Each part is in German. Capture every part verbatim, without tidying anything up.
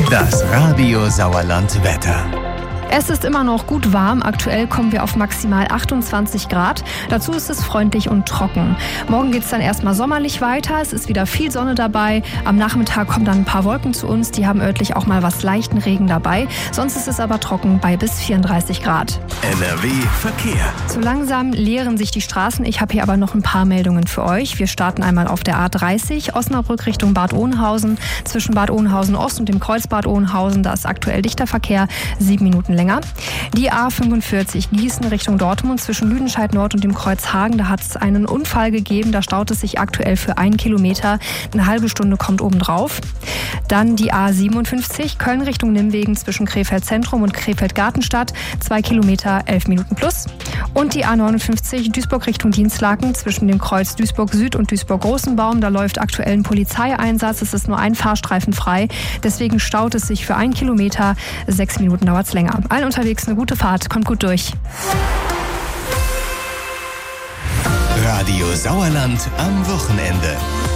Das Radio Sauerland Wetter. Es ist immer noch gut warm. Aktuell kommen wir auf maximal achtundzwanzig Grad. Dazu ist es freundlich und trocken. Morgen geht es dann erstmal sommerlich weiter. Es ist wieder viel Sonne dabei. Am Nachmittag kommen dann ein paar Wolken zu uns. Die haben örtlich auch mal was leichten Regen dabei. Sonst ist es aber trocken bei bis vierunddreißig Grad. N R W Verkehr. So langsam leeren sich die Straßen. Ich habe hier aber noch ein paar Meldungen für euch. Wir starten einmal auf der A dreißig, Osnabrück Richtung Bad Oeynhausen. Zwischen Bad Oeynhausen Ost und dem Kreuz Bad Oeynhausen, da ist aktuell dichter Verkehr, sieben Minuten länger. Die A fünfundvierzig Gießen Richtung Dortmund zwischen Lüdenscheid Nord und dem Kreuz Hagen. Da hat es einen Unfall gegeben. Da staut es sich aktuell für einen Kilometer. Eine halbe Stunde kommt obendrauf. Dann die A siebenundfünfzig Köln Richtung Nimwegen zwischen Krefeld Zentrum und Krefeld Gartenstadt. Zwei Kilometer, elf Minuten plus. Und die A neunundfünfzig Duisburg Richtung Dienstlaken zwischen dem Kreuz Duisburg Süd und Duisburg Großenbaum. Da läuft aktuell ein Polizeieinsatz. Es ist nur ein Fahrstreifen frei. Deswegen staut es sich für einen Kilometer. Sechs Minuten dauert es länger. Allen unterwegs eine gute Fahrt. Kommt gut durch. Radio Sauerland am Wochenende.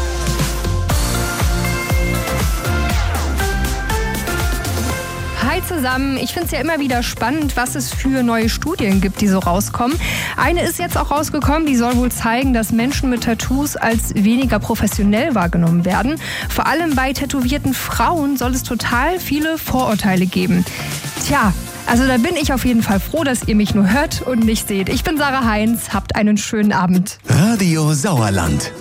Hi zusammen. Ich finde es ja immer wieder spannend, was es für neue Studien gibt, die so rauskommen. Eine ist jetzt auch rausgekommen, die soll wohl zeigen, dass Menschen mit Tattoos als weniger professionell wahrgenommen werden. Vor allem bei tätowierten Frauen soll es total viele Vorurteile geben. Tja, also da bin ich auf jeden Fall froh, dass ihr mich nur hört und nicht seht. Ich bin Sarah Heinz. Habt einen schönen Abend. Radio Sauerland.